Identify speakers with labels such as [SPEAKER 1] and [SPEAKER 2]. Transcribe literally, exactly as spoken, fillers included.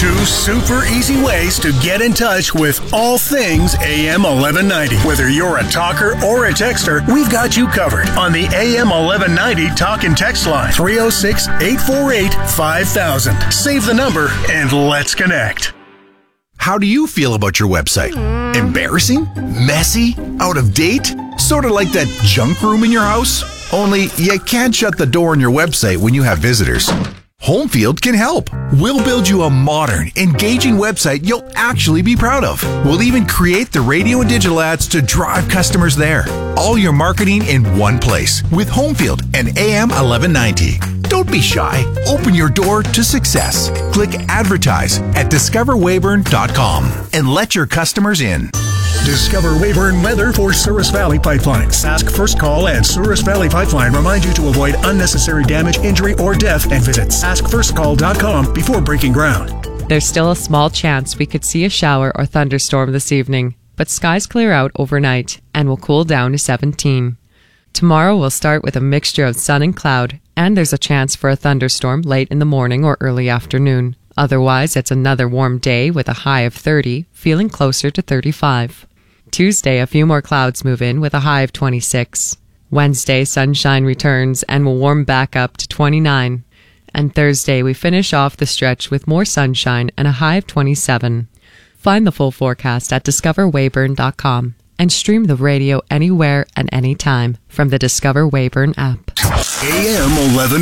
[SPEAKER 1] Two super easy ways to get in touch with all things A M eleven ninety. Whether you're a talker or a texter, we've got you covered on the A M eleven ninety talk and text line, three oh six, eight four eight, five thousand. Save the number and let's connect.
[SPEAKER 2] How do you feel about your website? Embarrassing? Messy? Out of date? Sort of like that junk room in your house? Only you can't shut the door on your website when you have visitors. Homefield can help. We'll build you a modern, engaging website you'll actually be proud of. We'll even create the radio and digital ads to drive customers there. All your marketing in one place with Homefield and A M eleven ninety. Don't be shy. Open your door to success. Click advertise at discover weyburn dot com and let your customers in.
[SPEAKER 1] Discover Weyburn weather for Souris Valley Pipeline. Sask First Call and Souris Valley Pipeline remind you to avoid unnecessary damage, injury, or death and visit sask first call dot com before breaking ground.
[SPEAKER 3] There's still a small chance we could see a shower or thunderstorm this evening, but skies clear out overnight and will cool down to seventeen. Tomorrow will start with a mixture of sun and cloud, and there's a chance for a thunderstorm late in the morning or early afternoon. Otherwise, it's another warm day with a high of thirty, feeling closer to thirty-five. Tuesday, a few more clouds move in with a high of twenty-six. Wednesday, sunshine returns and will warm back up to twenty-nine. And Thursday, we finish off the stretch with more sunshine and a high of twenty-seven. Find the full forecast at discover weyburn dot com and stream the radio anywhere and anytime from the Discover Weyburn app.
[SPEAKER 1] A M eleven